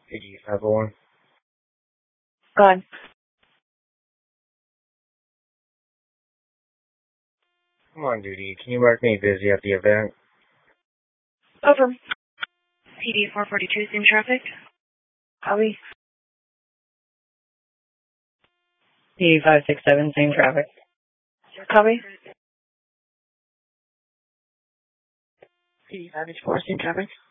PD501. Go ahead. I'm on duty. Can you mark me busy at the event? Over. PD 442 is in traffic. Copy. PD567, same traffic. Copy. PD 584 is in traffic.